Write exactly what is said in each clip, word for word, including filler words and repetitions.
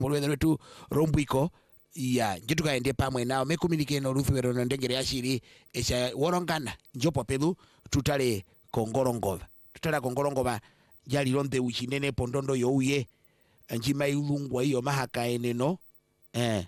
mulwethe wetu Rombwiko ya njituka ende pamwe nao mekuminike no ruthwero no ndengere yashiri echa worongana njopo pedu tutale kongorongova tutala kongorongova jali ronde uchinene pondondo youye nji mailungwa iyo mahaka eneno eh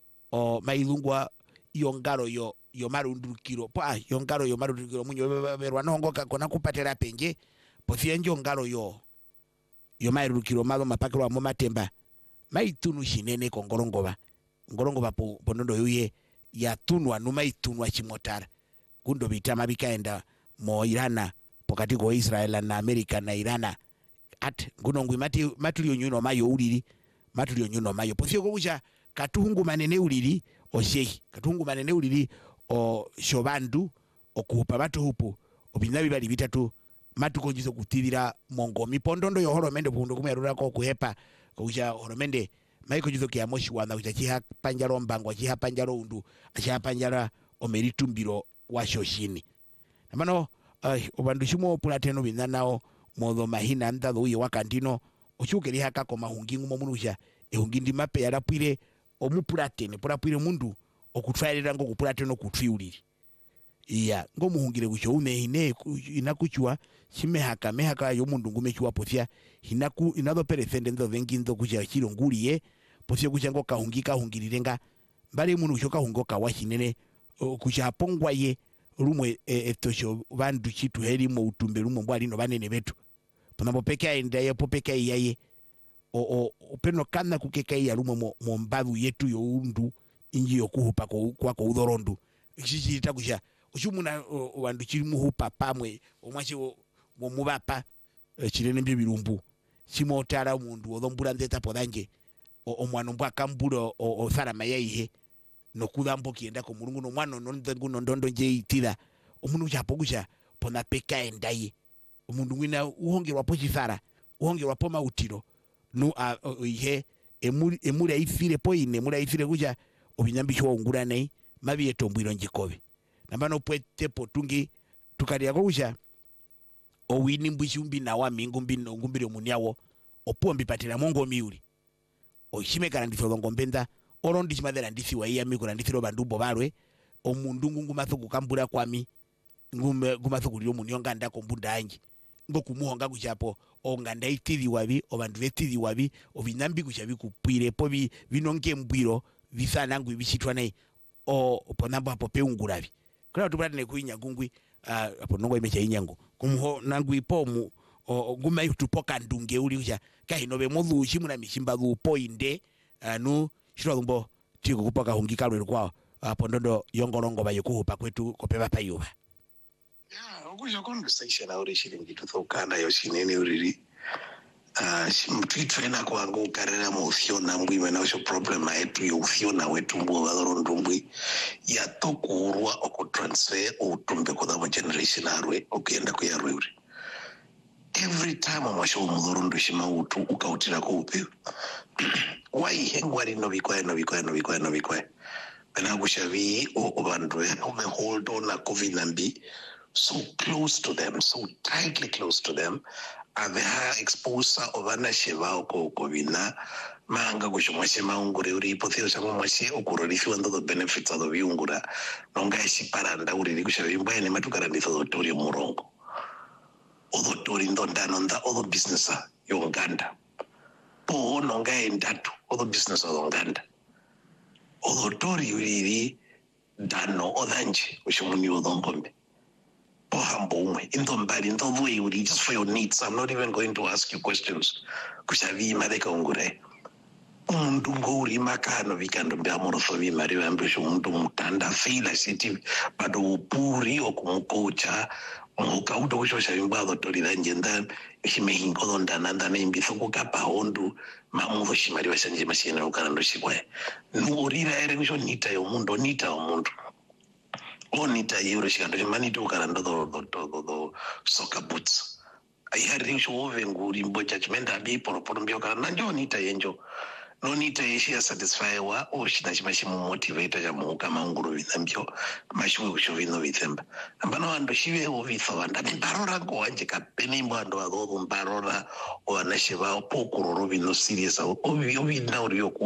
o mailungwa iyo ngaro yo yo marundukiro pa yo ngaro yo marundukiro munyo berwa nongoka kona kupatela penje pothia njo ngaro yo yo marundukiro malo mapakiro mo matemba maitunu shinene kongorongova ngorongova po pondondo youye ya tunwa numa itunwa chimotara kundo bitama bikaenda mo Irana pokati ko Israel na America na Irana at ngunongwi mati matulio nyuno mayo ulili matulio nyuno mayo posio kuja katuhungu manene ulili oshehi katuhungu manene ulili o shobandu okupa batu hupo obinabi bali bitatu matu konjizo kutirira mongo mipondondo yo horomende pundo kumerura ko kuhepa kuja horomende maiko jizo kya moshi wana kuja chiha panjaro mbango chiha panjaro undu chiha panjara omeritumbiro wa shoshini namano uh, obandushimo pulateno binanao modo mahina ndado uye wakandino oshukeli haka ko mahungingu momunusha ehungindi mape yarapwire omupulatene pulapwire mundu okutwalira ngo kupulateno kutwiuliri iya ngo muhungire kusho une ine inakuchwa chime haka mehaka yo mundu ngumechwa pothia hinaku inado peresende ndo vengindo kuja chironguriye pothia kuja ngo kahungika hungirirenga mbali munu shoka hungoka washinene kuja pongwa ye rumwe etosho bandu chitu heri mo utumbe rumwe mbali no banene betu ponapo peka enda ye popeka yaye o o openo kana kukeka ya rumwe mo, mo mbavu yetu yo undu inji yo kuhupa ko kwa ko udorondu chichita kusha ushumuna bandu chiri muhupa pamwe omwache mo mubapa chirene mbye birumbu chimotara mundu odombura ndeta podanje omwana mbwa kambulo o sarama yayihe nokudambo kienda ko mulungu no mwana no ndenguno ndondo nje itira omuntu chapogusha pona peka endaye omuntu ngwina uhongerwa po chifara uhongerwa po mautiro no ihe emuri emuri aifire po ine emuri aifire kuja obinyambisho ongura nei mabi etombwiro njikobe nambano pwete potungi tukalia kusha owini mbwishumbi na wa mingu mbino ngumbire omuniawo opombi patira mongo miuri oshime karandifo ngombenda orondi chimadera ndisi wa iya mikura ndisiro bandubo barwe omundu ngungu mathuku kambura kwami ngume gumathuku lyo munionga ndako mbunda anje ngo kumuhonga kuchapo onga ndaitiri wabi obandu vetiri wabi obinyambi kuchabi kupwire po bi binonke mbwiro bisana ngu bishitwa nei o ponamba hapo peungurabi kula tupata ne kuinya ngungwi apo nongo imecha inyango kumho nangu ipomu nguma yutupoka ndunge uli kucha kahinobe modhu shimuna mishimba du poinde anu shiro ngumbo tiko kupaka hungika lwe kwao apo ndondo yongorongo bayokuhupa kwetu kopeba payuba ya okuja conversation aure shiringi tuthokana yo shinene uriri ah shimtwitwena kwangu karera mu ufiona mbwime na sho problem yetu yo ufiona wetu mbo badoro ndumbwi ya tokurwa okutransfer utumbe ko dabo generation arwe okenda ku yarwe uri every time amasho mudoro ndushima utu ukautira ko upe why hengwari no bikwa no bikwa no bikwa no bikwa bana kushavi o bandu ya ome hold on na covid nineteen so close to them, so tightly close to them, and they are exposed ovana sheva ko kovina manga kushomwashe maungure uri pothio shango mwashe okurorifi wando the benefits of the viungura nonga shiparanda uri kushavimba ene matukara nditho dotori murongo odotori ndondano nda odo business yo Uganda po nonga endatu odo business of Uganda odotori uri dano odanje kushomuni odombe Pohambomwe, in Tombari, in Tombari, just for your needs. I'm not even going to ask you questions. Kushavi Madeka Ungure. Undunguri Makano, Vikando Biamorosovi, Mario Ambushu, Mutanda, Fila City, Pado Puri, or Kumukocha, Mukaudo, Shavimba, Toridanjan, Himehinko, Dananda, name Bithoka, Paondu, Mamu, Shimario Sanji Machine, Okarando Shikwe. No, Rira Erevision Nita, Mundo, Nita, Mundo. Onita Euroshika, money to Karando, the soccer boots. I had rich over and good in judgment, a be for Pombioka, Nanjo Nita Angel. No Nita Asia satisfy wa, or she does motivated a moka manguru with them, Mashu Shovino with them. And Bano and Shiva with and I mean Barora go and take a penny bando, Barora or Nashiva, Pokoro, no serious, or you now